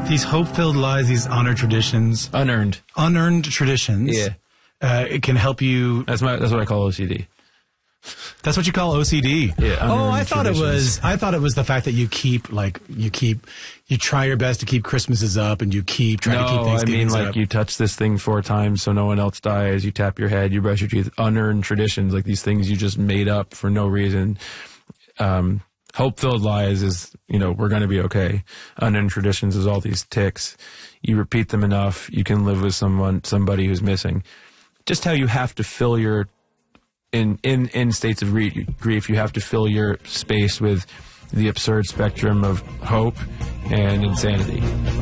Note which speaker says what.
Speaker 1: These hope-filled lies, these unearned traditions.
Speaker 2: Unearned
Speaker 1: traditions.
Speaker 2: Yeah.
Speaker 1: It can help you.
Speaker 2: That's what I call OCD.
Speaker 1: That's what you call OCD.
Speaker 2: Yeah.
Speaker 1: Oh, I thought it was the fact that you try your best to keep Christmases up, and you try to keep Thanksgivings up.
Speaker 2: You touch this thing 4 times so no one else dies. You tap your head. You brush your teeth. Unearned traditions, like these things you just made up for no reason. Hope-filled lies is, we're going to be okay. Unearned traditions is all these tics. You repeat them enough, you can live with somebody who's missing. Just how you have to fill your in states of grief, you have to fill your space with the absurd spectrum of hope and insanity.